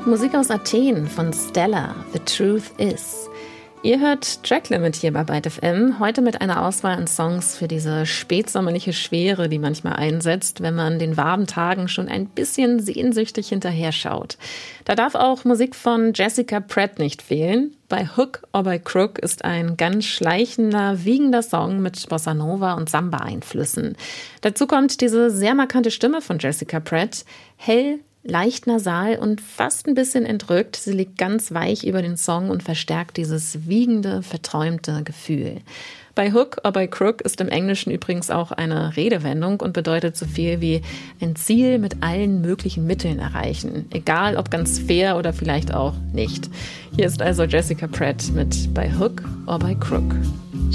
Musik aus Athen von Stella, The Truth Is. Ihr hört Tracklimit hier bei Byte FM, heute mit einer Auswahl an Songs für diese spätsommerliche Schwere, die manchmal einsetzt, wenn man den warmen Tagen schon ein bisschen sehnsüchtig hinterher schaut. Da darf auch Musik von Jessica Pratt nicht fehlen. Bei Hook or by Crook ist ein ganz schleichender, wiegender Song mit Bossa Nova und Samba-Einflüssen. Dazu kommt diese sehr markante Stimme von Jessica Pratt, hell, leicht nasal und fast ein bisschen entrückt. Sie liegt ganz weich über den Song und verstärkt dieses wiegende, verträumte Gefühl. Bei Hook or by Crook ist im Englischen übrigens auch eine Redewendung und bedeutet so viel wie ein Ziel mit allen möglichen Mitteln erreichen. Egal, ob ganz fair oder vielleicht auch nicht. Hier ist also Jessica Pratt mit By Hook or by Crook.